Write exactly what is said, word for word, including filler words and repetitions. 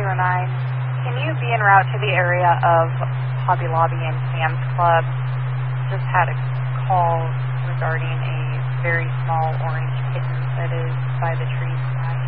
oh nine. Can you be en route to the area of Hobby Lobby and Sam's Club? Just had a call regarding a very small orange kitten that is by the tree.